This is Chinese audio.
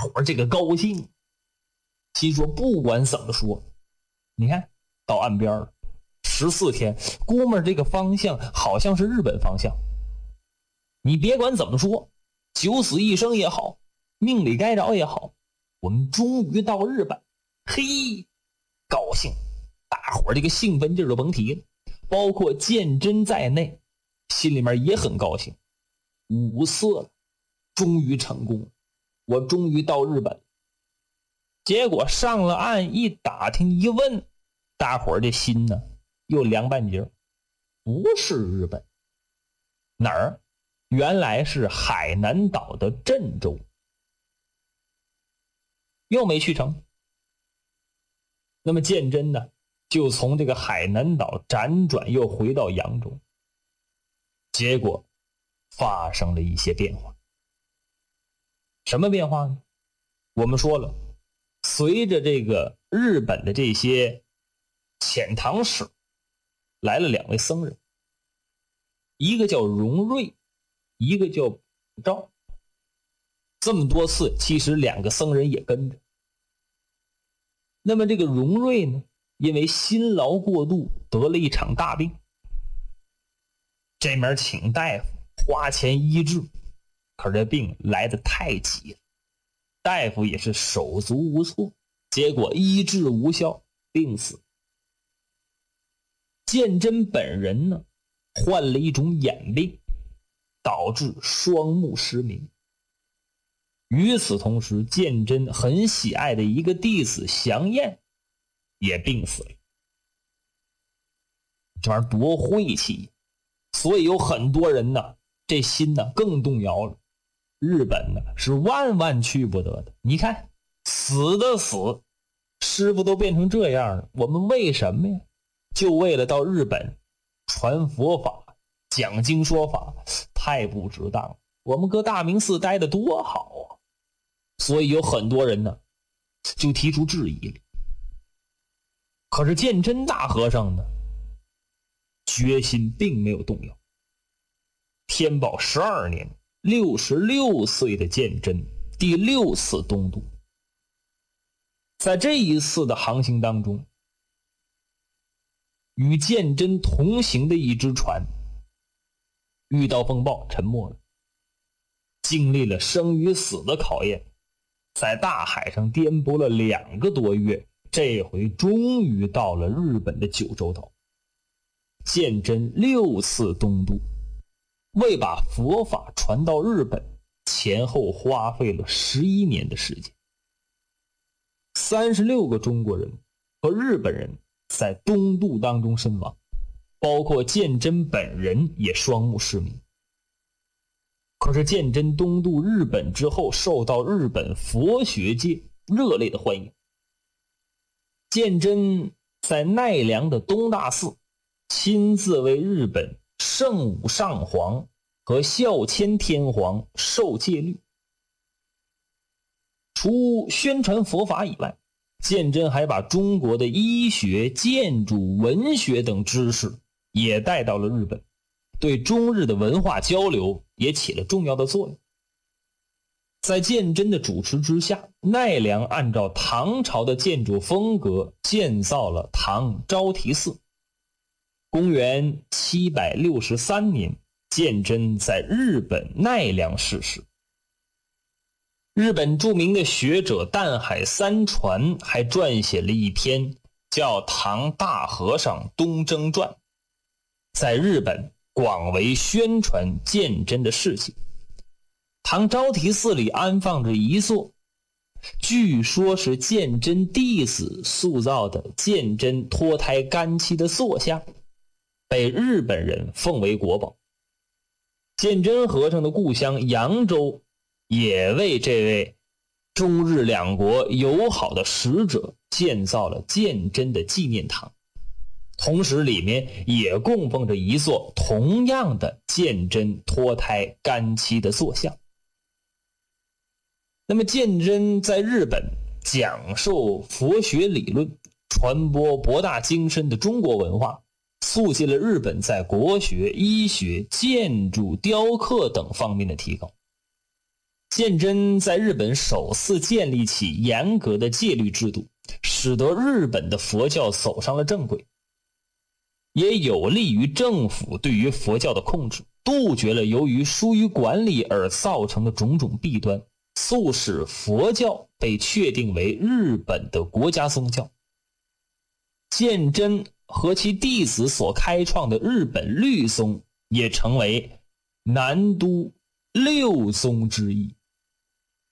伙这个高兴，心说不管怎么说，你看到岸边了14天，估摸这个方向好像是日本方向。你别管怎么说，九死一生也好，命里该着也好，我们终于到日本。嘿，高兴，大伙这个兴奋劲儿就甭提了，包括鉴真在内，心里面也很高兴。5次了，终于成功了，我终于到日本。结果上了岸一打听一问，大伙儿这心呢又凉半截，不是日本，哪儿？原来是海南岛的郑州，又没去成。那么鉴真呢，就从这个海南岛辗转又回到扬州，结果发生了一些变化。什么变化呢？我们说了，随着这个日本的这些遣唐使来了2位僧人，一个叫荣瑞，一个叫普照。这么多次，其实2个僧人也跟着。那么这个荣瑞呢，因为辛劳过度得了一场大病，这面请大夫花钱医治，可是这病来得太急了，大夫也是手足无措，结果医治无效，病死。鉴真本人呢，患了一种眼病，导致双目失明。与此同时，鉴真很喜爱的一个弟子祥彦也病死了。这玩意儿多晦气，所以有很多人呢，这心呢更动摇了。日本呢是万万去不得的。你看，死的死，师傅都变成这样了，我们为什么呀？就为了到日本传佛法、讲经说法，太不值当了。我们搁大明寺待得多好啊！所以有很多人呢就提出质疑了。可是鉴真大和尚呢，决心并没有动摇。天宝12年，66岁的鉴真第6次东渡。在这一次的航行当中，与鉴真同行的一只船遇到风暴沉没了，经历了生与死的考验，在大海上颠簸了2个多月，这回终于到了日本的九州岛。鉴真6次东渡，为把佛法传到日本，前后花费了11年的时间。36个中国人和日本人在东渡当中身亡，包括鉴真本人也双目失明。可是鉴真东渡日本之后，受到日本佛学界热烈的欢迎。鉴真在奈良的东大寺亲自为日本圣武上皇和孝谦天皇受戒律。除宣传佛法以外，鉴真还把中国的医学、建筑、文学等知识也带到了日本，对中日的文化交流也起了重要的作用。在鉴真的主持之下，奈良按照唐朝的建筑风格建造了唐招提寺。公元763年，鉴真在日本奈良逝世。日本著名的学者淡海三传还撰写了一篇叫《唐大和尚东征传》，在日本广为宣传鉴真的事迹。唐招提寺里安放着一座据说是鉴真弟子塑造的鉴真脱胎干戚的塑像，被日本人奉为国宝。鉴真和尚的故乡扬州也为这位中日两国友好的使者建造了鉴真的纪念堂，同时里面也供奉着一座同样的鉴真脱胎干戚的塑像。那么鉴真在日本讲授佛学理论，传播博大精深的中国文化，促进了日本在国学、医学、建筑、雕刻等方面的提高。 鉴真在日本首次建立起严格的戒律制度，使得日本的佛教走上了正轨，也有利于政府对于佛教的控制，杜绝了由于疏于管理而造成的种种弊端，促使佛教被确定为日本的国家宗教。鉴真和其弟子所开创的日本律宗也成为南都六宗之一。